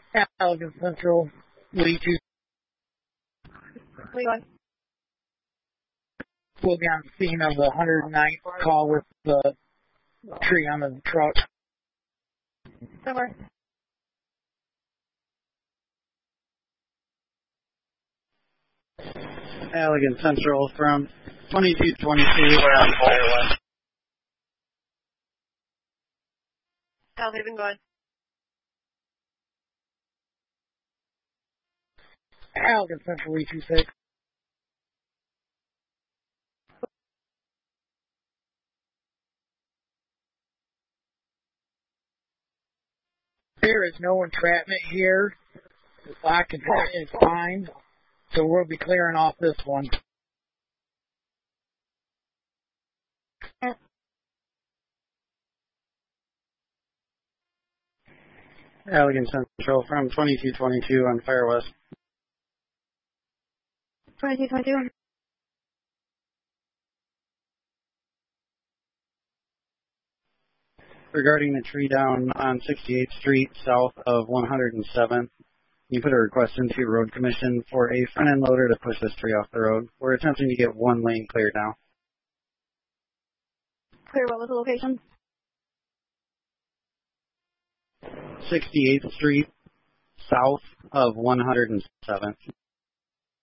Allegan Central, Lee 2. Leon. We'll be on the scene of the 109th call with the tree on the truck. Somewhere. Allegan Central from 2222, we're on Fire West. How's it been going? Allegan Central, Lee 26. There is no entrapment here. The lock and is fine, so we'll be clearing off this one. Allegan Central from 2222 on Fire West. 2222. Regarding the tree down on 68th Street south of 107th, you put a request into your road commission for a front-end loader to push this tree off the road. We're attempting to get one lane cleared now. Clear, what was the location? 68th Street south of 107th.